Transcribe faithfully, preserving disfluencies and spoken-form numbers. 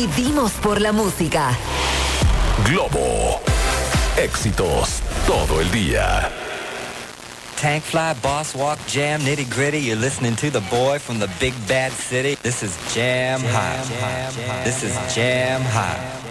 Vivimos por la música. Globo. Éxitos todo el día. Tank Fly, Boss Walk, Jam, Nitty Gritty. You're listening to the boy from the big bad city. This is Jam, Jam High. Jam, Jam, This is Jam High.